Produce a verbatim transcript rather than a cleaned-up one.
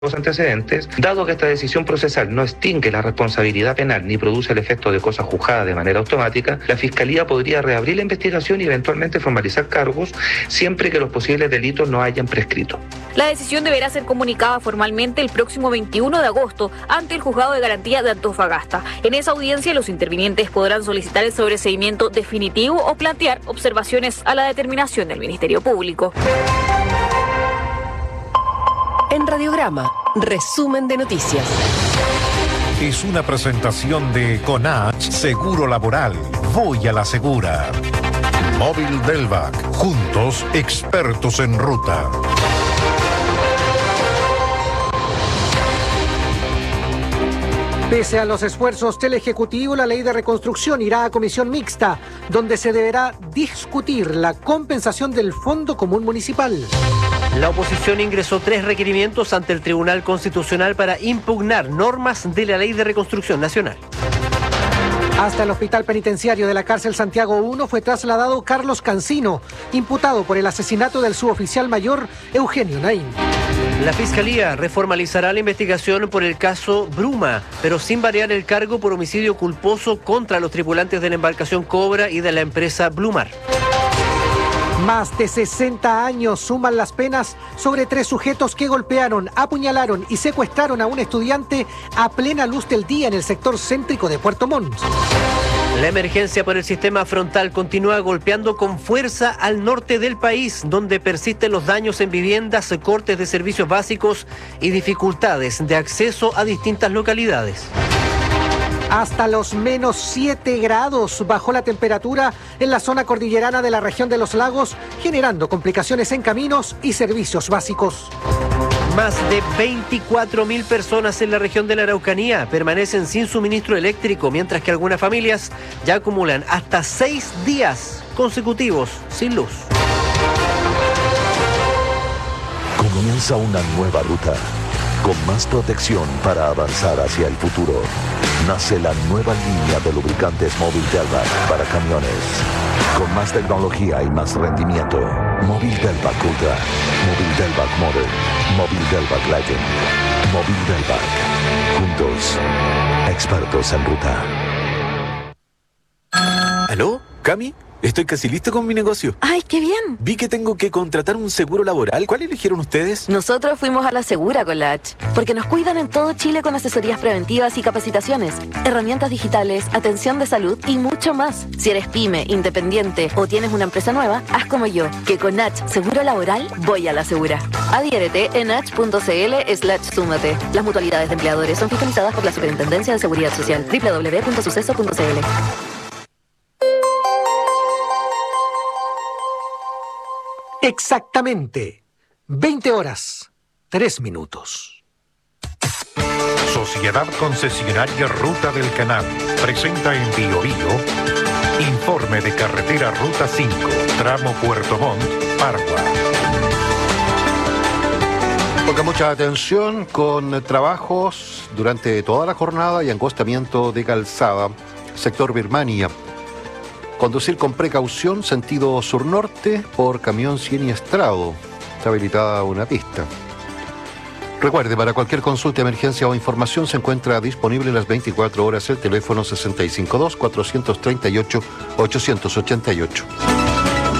los antecedentes, dado que esta decisión procesal no extingue la responsabilidad penal ni produce el efecto de cosa juzgada de manera automática, la Fiscalía podría reabrir la investigación y eventualmente formalizar cargos siempre que los posibles delitos no hayan prescrito. La decisión deberá ser comunicada formalmente el próximo veintiuno de agosto ante el Juzgado de Garantía de Antofagasta. En esa audiencia, los intervinientes podrán solicitar el sobreseimiento definitivo o plantear observaciones a la determinación del Ministerio Público. En Radiograma, resumen de noticias. Es una presentación de Conach Seguro Laboral. Voy a la segura. Móvil Delvac. Juntos, expertos en ruta. Pese a los esfuerzos del Ejecutivo, la ley de reconstrucción irá a comisión mixta, donde se deberá discutir la compensación del Fondo Común Municipal. La oposición ingresó tres requerimientos ante el Tribunal Constitucional para impugnar normas de la Ley de Reconstrucción Nacional. Hasta el Hospital Penitenciario de la Cárcel Santiago uno fue trasladado Carlos Cancino, imputado por el asesinato del suboficial mayor Eugenio Naín. La Fiscalía reformalizará la investigación por el caso Bruma, pero sin variar el cargo por homicidio culposo contra los tripulantes de la embarcación Cobra y de la empresa Blumar. Más de sesenta años suman las penas sobre tres sujetos que golpearon, apuñalaron y secuestraron a un estudiante a plena luz del día en el sector céntrico de Puerto Montt. La emergencia por el sistema frontal continúa golpeando con fuerza al norte del país, donde persisten los daños en viviendas, cortes de servicios básicos y dificultades de acceso a distintas localidades. Hasta los menos siete grados bajó la temperatura en la zona cordillerana de la región de los lagos, generando complicaciones en caminos y servicios básicos. Más de veinticuatro mil personas en la región de la Araucanía permanecen sin suministro eléctrico, mientras que algunas familias ya acumulan hasta seis días consecutivos sin luz. Comienza una nueva ruta, con más protección para avanzar hacia el futuro. Nace la nueva línea de lubricantes Móvil Delvac para camiones. Con más tecnología y más rendimiento. Móvil Delvac Ultra, Móvil Delvac Modern, Móvil Delvac Legend, Móvil Delvac. Juntos, expertos en ruta. ¿Aló? ¿Cami? Estoy casi listo con mi negocio. ¡Ay, qué bien! Vi que tengo que contratar un seguro laboral. ¿Cuál eligieron ustedes? Nosotros fuimos a la Segura con la H, porque nos cuidan en todo Chile con asesorías preventivas y capacitaciones, herramientas digitales, atención de salud y mucho más. Si eres pyme, independiente o tienes una empresa nueva, haz como yo, que con H Seguro Laboral voy a la Segura. Adhiérete en h.cl slash súmate. Las mutualidades de empleadores son fiscalizadas por la Superintendencia de Seguridad Social. doble u doble u doble u punto suceso punto c l. Exactamente. veinte horas, tres minutos. Sociedad Concesionaria Ruta del Canal presenta en Bio Bio informe de carretera Ruta cinco, tramo Puerto Montt, Pargua. Ponga mucha atención con trabajos durante toda la jornada y angostamiento de calzada, sector Birmania. Conducir con precaución, sentido sur-norte, por camión siniestrado. Está habilitada una pista. Recuerde, para cualquier consulta, emergencia o información se encuentra disponible las veinticuatro horas el teléfono sesenta y cinco dos, cuatrocientos treinta y ocho, ochocientos ochenta y ocho.